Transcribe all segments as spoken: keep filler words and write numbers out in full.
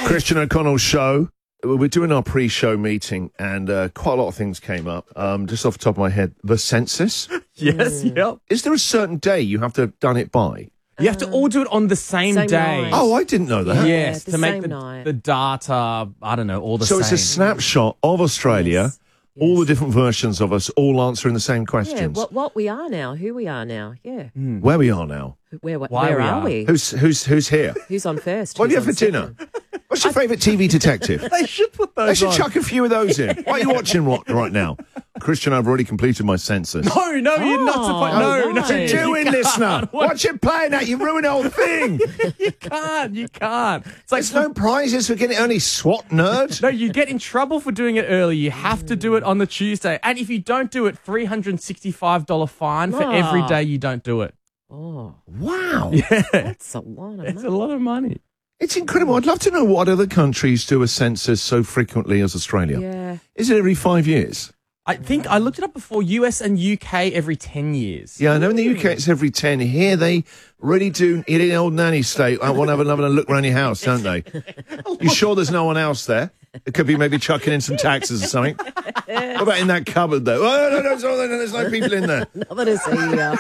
Christian O'Connell Show. We're doing our pre-show meeting, and uh, quite a lot of things came up. Um, just off the top of my head, the census. Yes, mm. yep. Is there a certain day you have to have done it by? You have to all do it on the same, same day. night. Oh, I didn't know that. Yeah, Yes, the to make same the, night. the data, I don't know, all the So same. it's a snapshot of Australia, Yes. all the different versions of us, all answering the same Yeah, questions. what what we are now, who we are now. Yeah. Where we are now. Where where, Why where we are, are. we? Who's who's who's here? Who's on first? What do you Who's have for on dinner? second? What's your favourite T V detective? They should put those They should on. chuck a few of those in. What are you watching right, right now? Christian, I've already completed my census. No, no, you're not supposed. No, no, no. What you doing, you listener? can't. Watch it playing that. You ruined the whole thing. You can't. You can't. It's like There's no prizes for getting only SWAT nerd. No, you get in trouble for doing it early. You have to do it on the Tuesday. And if you don't do it, three hundred sixty-five dollars fine for Ah. every day you don't do it. Oh, Wow. that's a lot of It's money. a lot of money. It's incredible. I'd love to know what other countries do a census so frequently as Australia. Yeah. Is it every five years? I think I looked it up before. U S and U K every ten years. Yeah, I know in the U K it's every ten. Here they really do, in the old nanny state, I want to have another look around your house, don't they? You sure there's no one else there? It could be maybe chucking in some taxes or something. What about in that cupboard, though? Oh, no, no, no, no, there's no people in there. Nothing to see here.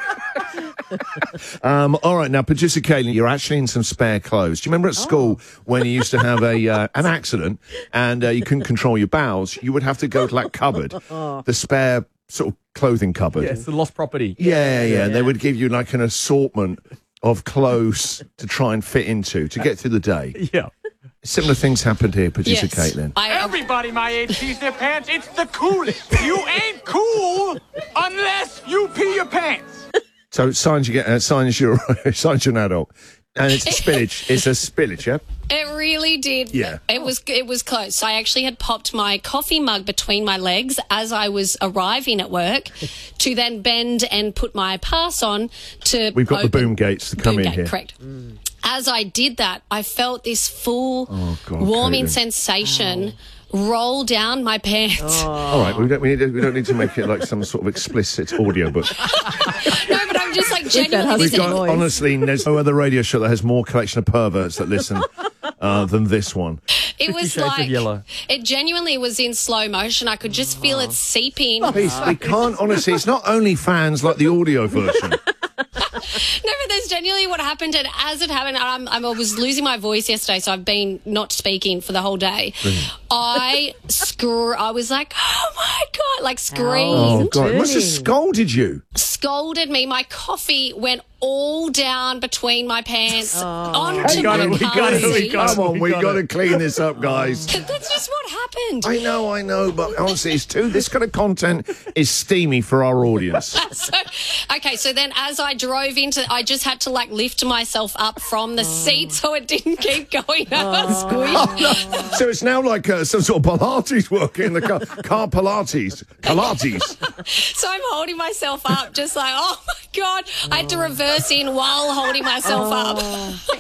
Um, all right, now, producer Caitlin, you're actually in some spare clothes. Do you remember at school when you used to have a uh, an accident and uh, you couldn't control your bowels? You would have to go to that cupboard, the spare sort of clothing cupboard. Yes, the lost property. Yeah, yeah, and they would give you like an assortment of clothes to try and fit into to get through the day. Yeah. Similar things happened here, producer Yes. Caitlin. I, Everybody my age pees their pants. It's the coolest. You ain't cool unless you pee your pants. So signs you get, uh, signs you're signs you're an adult, and it's a spillage. It's a spillage, yeah. it really did. Yeah. It was it was close. So I actually had popped my coffee mug between my legs as I was arriving at work to then bend and put my pass on to We've got the open- boom gates to come boom in gate, here. Correct. As I did that, I felt this full Oh, God, warming Caitlin. sensation roll down my pants. All right, we don't we, need to, we don't need to make it like some sort of explicit audiobook. No, but I'm just like genuinely. husky We've this- got voice. honestly, there's no other radio show that has more collection of perverts that listen uh, than this one. It was Shades of like Yellow. it genuinely was in slow motion. I could just feel it seeping. Please, we can't honestly. It's not only fans like the audio version. No, but that's genuinely what happened. And as it happened, I'm, I'm, I was losing my voice yesterday, so I've been not speaking for the whole day. I scr- I was like, oh my God, like screamed, Oh God, it must have dirty. scolded you. scolded me. My coffee went all down between my pants onto We got my it, we got it, car we seat. got it. Come on, we got got to it. clean this up, guys. That's just what happened. I know, I know, but honestly, it's too. This kind of content is steamy for our audience. So, okay, so then as I drove into, I just had to like lift myself up from the seat so it didn't keep going up and squish. So it's now like uh, some sort of Pilates work in the car. Car Pilates. Pilates. So I'm holding myself up, just like, oh my God. I had to reverse in while holding myself up.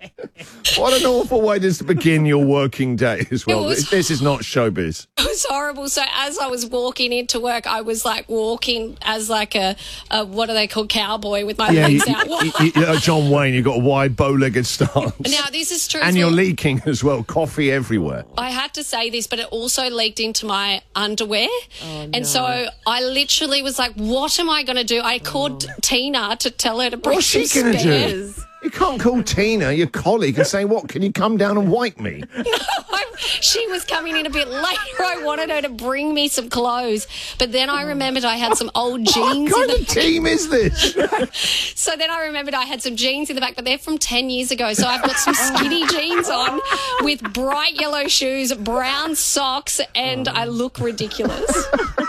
What an awful way to begin your working day as well. It was- This is not showbiz. It was horrible. So as I was walking into work, I was like walking as like a, a what do they call, cowboy with my Yeah, you, legs out. you, you, uh, John Wayne, you've got a wide bow-legged stance. Now, this is true. And you're leaking as well. Coffee everywhere. I had to say this, but it also leaked into my underwear. And so I literally was like, what am I going to do? I called Tina to tell her to bring What's she some going to spares. do? You can't call Tina, your colleague, and say, what, can you come down and wipe me? I, she was coming in a bit later. I wanted her to bring me some clothes. But then I remembered I had some old jeans What in kind the of team is this? So then I remembered I had some jeans in the back, but they're from ten years ago. So I've got some skinny jeans on with bright yellow shoes, brown socks, and I look ridiculous.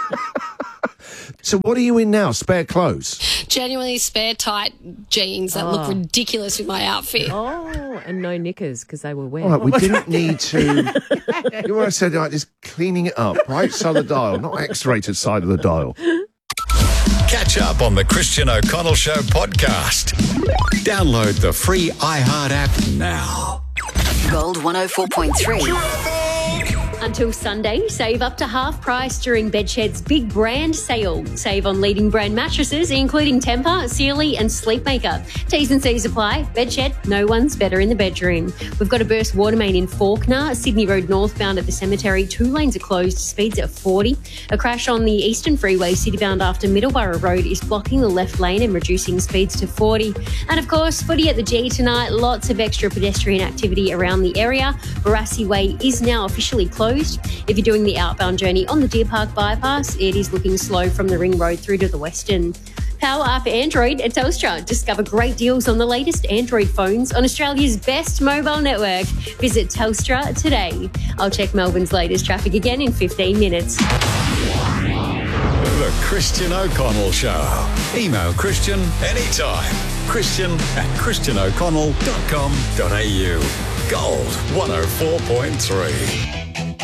So what are you in now? Spare clothes? Genuinely spare tight jeans that look ridiculous with my outfit. Oh, and no knickers because they were wet. All right, we didn't need to... You know what I said? Like, just cleaning it up. Right side of the dial, not X-rated side of the dial. Catch up on the Christian O'Connell Show podcast. Download the free iHeart app now. Gold one oh four point three. Until Sunday, save up to half price during Bedshed's big brand sale. Save on leading brand mattresses, including Tempur, Sealy and Sleepmaker. T's and C's apply. Bedshed, no one's better in the bedroom. We've got a burst water main in Fawkner, Sydney Road northbound at the cemetery. Two lanes are closed, speeds at forty. A crash on the Eastern Freeway citybound after Middleborough Road is blocking the left lane and reducing speeds to forty. And of course, footy at the G tonight. Lots of extra pedestrian activity around the area. Barassi Way is now officially closed. If you're doing the outbound journey on the Deer Park bypass, it is looking slow from the Ring Road through to the Western. Power up Android at Telstra. Discover great deals on the latest Android phones on Australia's best mobile network. Visit Telstra today. I'll check Melbourne's latest traffic again in fifteen minutes. The Christian O'Connell Show. Email Christian anytime. Christian at christian o'connell dot com dot a u. Gold one oh four point three.